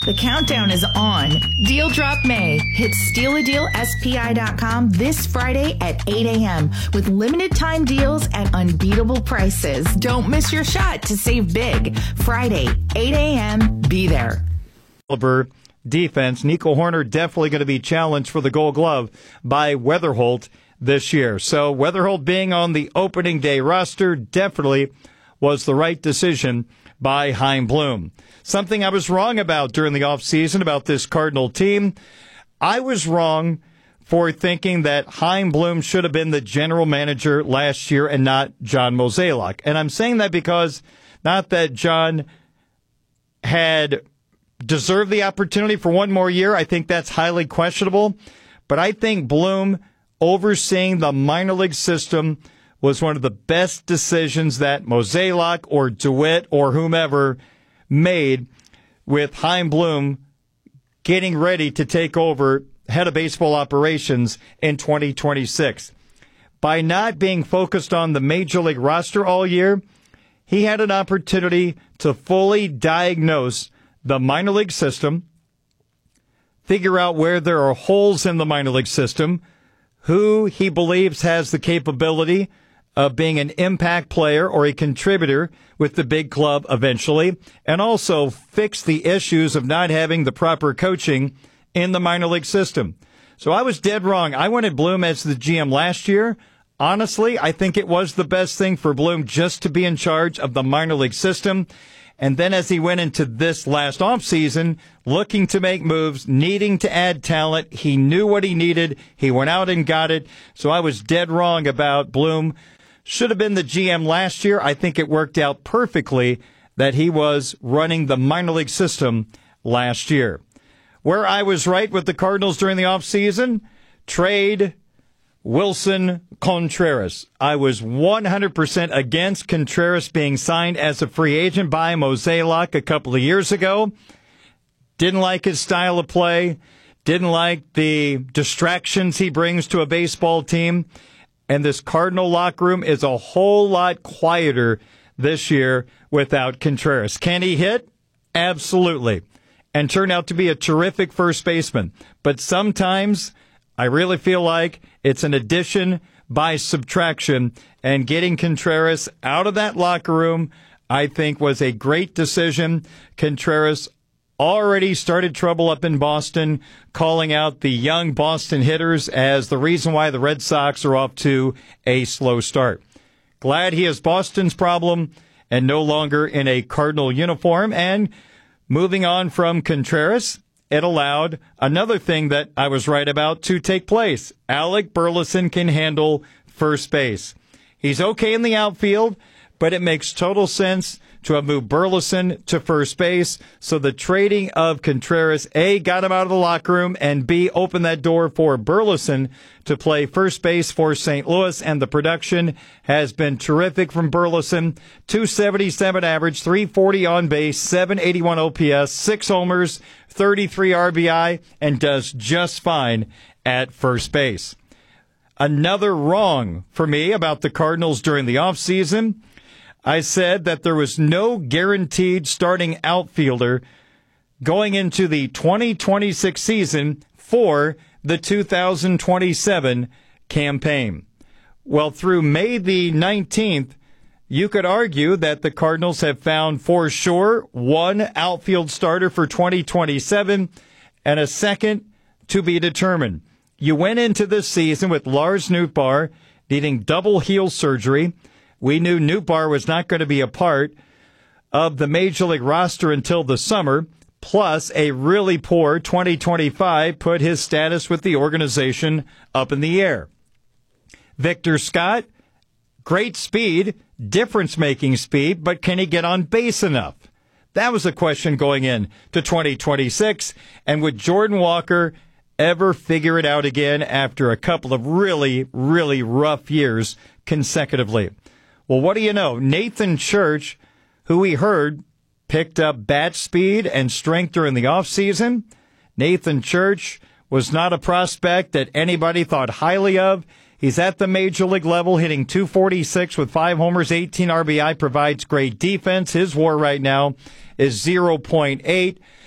The countdown is on. Deal Drop May hits StealADealSPI.com this Friday at 8 a.m. with limited time deals at unbeatable prices. Don't miss your shot to save big. Friday, 8 a.m. Be there. Defense. Nico Horner definitely going to be challenged for the Gold Glove by Weatherholt this year. So Weatherholt being on the opening day roster definitely was the right decision by Chaim Bloom. Something I was wrong about during the offseason about this Cardinal team. I was wrong for thinking that Chaim Bloom should have been the general manager last year and not John Mozeliak. And I'm saying that because not that John had deserved the opportunity for one more year. I think that's highly questionable. But I think Bloom overseeing the minor league system was one of the best decisions that Mozeliak or DeWitt or whomever made, with Chaim Bloom getting ready to take over head of baseball operations in 2026. By not being focused on the major league roster all year, he had an opportunity to fully diagnose the minor league system, figure out where there are holes in the minor league system, who he believes has the capability of being an impact player or a contributor with the big club eventually, and also fix the issues of not having the proper coaching in the minor league system. So I was dead wrong. I wanted Bloom as the GM last year. Honestly, I think it was the best thing for Bloom just to be in charge of the minor league system. And then as he went into this last offseason, looking to make moves, needing to add talent, he knew what he needed. He went out and got it. So I was dead wrong about Bloom. Should have been the GM last year. I think it worked out perfectly that he was running the minor league system last year. Where I was right with the Cardinals during the offseason, trade Wilson Contreras. I was 100% against Contreras being signed as a free agent by Mozeliak a couple of years ago. Didn't like his style of play. Didn't like the distractions he brings to a baseball team. And this Cardinal locker room is a whole lot quieter this year without Contreras. Can he hit? Absolutely. And turned out to be a terrific first baseman. But sometimes I really feel like it's an addition by subtraction. And getting Contreras out of that locker room, I think, was a great decision. Contreras already started trouble up in Boston, calling out the young Boston hitters as the reason why the Red Sox are off to a slow start. Glad he is Boston's problem and no longer in a Cardinal uniform. And moving on from Contreras, it allowed another thing that I was right about to take place. Alec Burleson can handle first base. He's okay in the outfield, but it makes total sense to have moved Burleson to first base. So the trading of Contreras, A, got him out of the locker room, and B, opened that door for Burleson to play first base for St. Louis. And the production has been terrific from Burleson. 277 average, 340 on base, 781 OPS, 6 homers, 33 RBI, and does just fine at first base. Another wrong for me about the Cardinals during the offseason. I said that there was no guaranteed starting outfielder going into the 2026 season for the 2027 campaign. Well, through May the 19th, you could argue that the Cardinals have found for sure one outfield starter for 2027 and a second to be determined. You went into this season with Lars Nootbaar needing double heel surgery. We knew Nootbaar was not going to be a part of the Major League roster until the summer, plus a really poor 2025 put his status with the organization up in the air. Victor Scott, great speed, difference-making speed, but can he get on base enough? That was a question going in to 2026. And would Jordan Walker ever figure it out again after a couple of really, really rough years consecutively? Well, what do you know? Nathan Church, who we heard picked up bat speed and strength during the offseason. Nathan Church was not a prospect that anybody thought highly of. He's at the major league level, hitting .246 with 5 homers, 18 RBI, provides great defense. His WAR right now is 0.8.